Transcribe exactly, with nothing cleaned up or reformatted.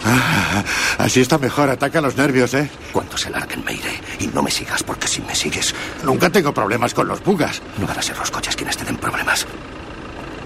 Ah, así está mejor. Ataca los nervios, ¿eh? Cuando se larguen me iré. Y no me sigas, porque si me sigues... Nunca tengo problemas con los bugas. No van a ser los coches quienes te den problemas.